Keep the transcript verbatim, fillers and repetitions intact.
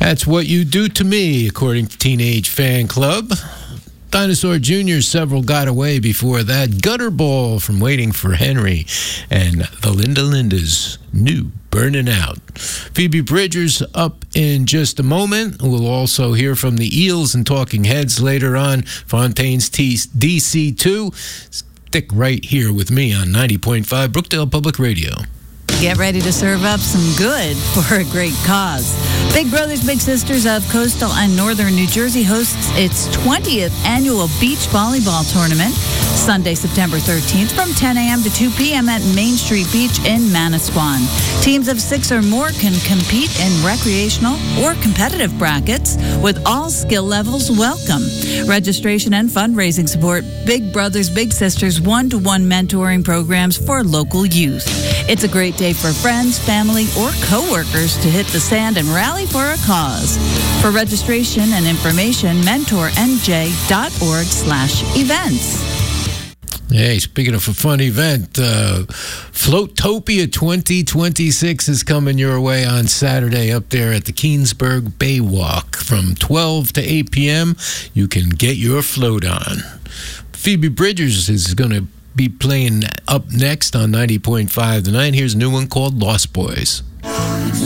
That's What You Do to Me, according to Teenage Fan Club. Dinosaur Junior Several got away before that. Gutter Ball from Waiting for Henry. And the Linda Lindas, New Burning Out. Phoebe Bridgers up in just a moment. We'll also hear from the Eels and Talking Heads later on. Fontaine's D C two. Stick right here with me on ninety point five Brookdale Public Radio. Get ready to serve up some good for a great cause. Big Brothers Big Sisters of Coastal and Northern New Jersey hosts its twentieth annual beach volleyball tournament Sunday, September thirteenth from ten a.m. to two p.m. at Main Street Beach in Manasquan. Teams of six or more can compete in recreational or competitive brackets with all skill levels welcome. Registration and fundraising support Big Brothers Big Sisters one-to-one mentoring programs for local youth. It's a great day for friends, family, or coworkers to hit the sand and rally for a cause. For registration and information, mentor n j dot org slash events. Hey, speaking of a fun event, uh, Floatopia twenty twenty-six is coming your way on Saturday up there at the Keensburg Bay Walk from twelve to eight p.m. You can get your float on. Phoebe Bridgers is going to be playing up next on ninety point five tonight. Here's a new one called Lost Boys.